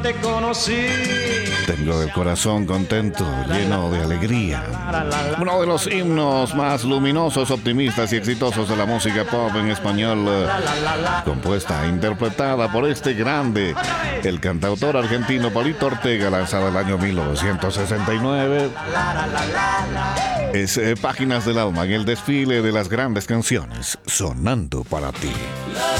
Te conocí. Tengo el corazón contento, lleno de alegría. Uno de los himnos más luminosos, optimistas y exitosos de la música pop en español, compuesta e interpretada por este grande, el cantautor argentino Palito Ortega, lanzada el año 1969. Es Páginas del Alma en el desfile de las grandes canciones, sonando para ti.